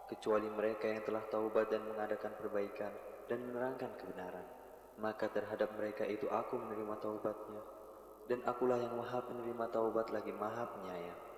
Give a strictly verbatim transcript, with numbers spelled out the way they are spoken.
kecuali mereka yang telah taubat dan mengadakan perbaikan dan menerangkan kebenaran. Maka terhadap mereka itu aku menerima taubatnya, dan akulah yang maha penerima taubat lagi maha penyayang.